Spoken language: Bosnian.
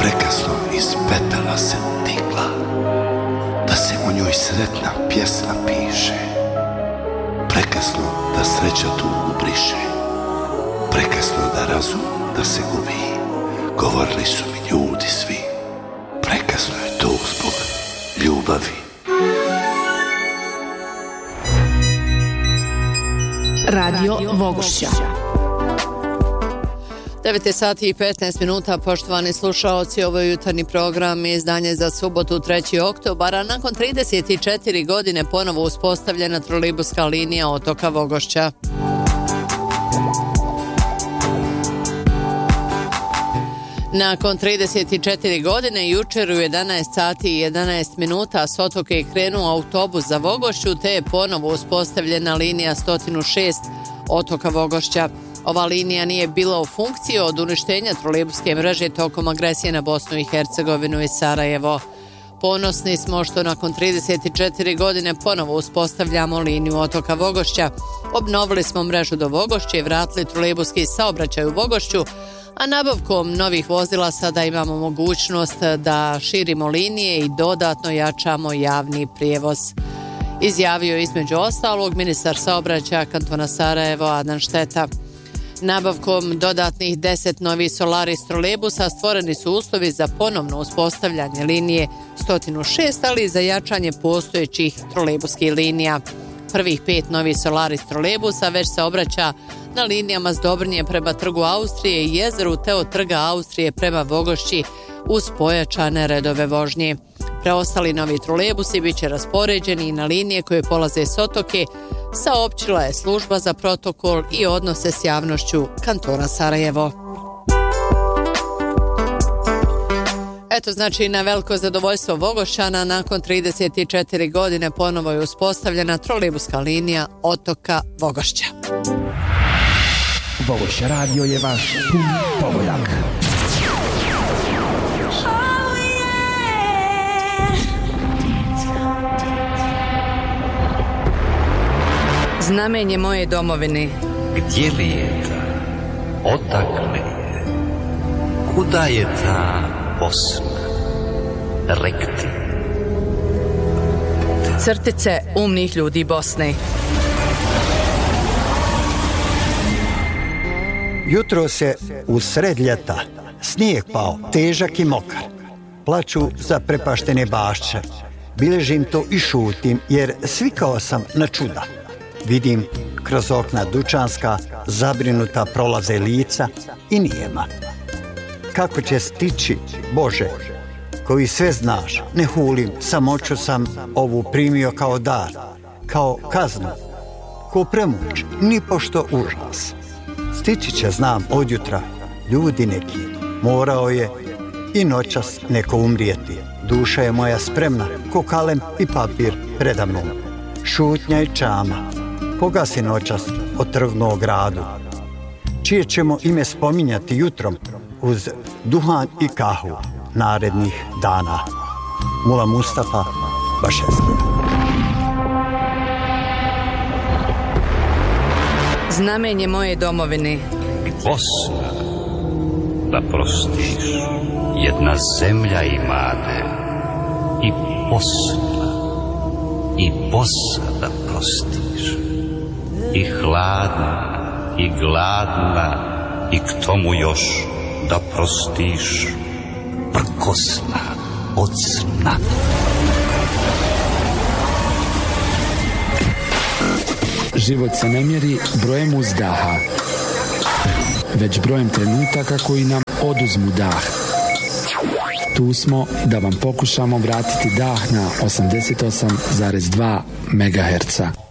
prekasno iz pepela se digla, da se u njoj sretna pjesma piše, prekasno da sreća tugu briše, prekasno da razum da se gubi, govorili su mi ljudi svi, prekasno je to zbog ljubavi. Radio Vogošća. 9 sati i 15 minuta, poštovani slušaoci, ovo je jutarnji program i izdanje za subotu 3. oktobara. Nakon 34 godine ponovo uspostavljena trolejbuska linija otoka Vogošća. Nakon 34 godine, jučer u 11 sati i 11 minuta s otoka je krenuo autobus za Vogošću, te je ponovo uspostavljena linija 106 otoka Vogošća. Ova linija nije bila u funkciji od uništenja trolejbuske mreže tokom agresije na Bosnu i Hercegovinu i Sarajevo. Ponosni smo što nakon 34 godine ponovo uspostavljamo liniju otoka Vogošća. Obnovili smo mrežu do Vogošća i vratili trolejbuski saobraćaj u Vogošću, a nabavkom novih vozila sada imamo mogućnost da širimo linije i dodatno jačamo javni prijevoz. Izjavio između ostalog ministar saobraćaja kantona Sarajevo Adnan Šteta. Nabavkom dodatnih 10 novih Solaris trolejbusa stvoreni su uslovi za ponovno uspostavljanje linije 106, ali i za jačanje postojećih trolejbuskih linija. Prvih 5 novih Solaris trolejbusa već se obraća na linijama s Dobrnje prema Trgu Austrije i Jezeru, te od Trga Austrije prema Vogošći uz pojačane redove vožnje. Preostali novi trolejbusi bit će raspoređeni i na linije koje polaze s otoke, saopćila je služba za protokol i odnose s javnošću kantona Sarajevo. Eto, znači, na veliko zadovoljstvo Vogošćana, nakon 34 godine ponovo je uspostavljena trolejbuska linija otoka Vogošća. Vogošća radio je vaš pogodak. Znamenje moje domovine. Gdje li je ta? Odakle je? Kuda je ta Bosna? Rekti. Crtice umnih ljudi Bosne. Jutro se u sred ljeta snijeg pao, težak i mokar. Plaču zaprepaštene bašče. Bilježim to i šutim, jer svikao sam na čuda. Vidim kroz okna dućanska, zabrinuta prolaze lica i nijema. Kako će stići, Bože, koji sve znaš, ne hulim, samoću sam ovu primio kao dar, kao kaznu, ko premuć, ni pošto užas. Stići će, znam, od jutra, ljudi neki, morao je i noćas neko umrijeti. Duša je moja spremna, ko kalem i papir predamnom. Šutnja i čama, koga si noćas otrgnuo gradu? Čije ćemo ime spominjati jutrom uz duhan i kahu narednih dana? Mula Mustafa Bašeskija. Znamenje moje domovine. Bosna, da prostiš, jedna zemlja imate, i Bosna, i Bosa da prostiš, i hladna, i gladna, i k tomu još da prostiš, prkosna od sna. Život se ne mjeri brojem uzdaha, već brojem trenutaka koji nam oduzmu dah. Tu smo da vam pokušamo vratiti dah na 88,2 MHz.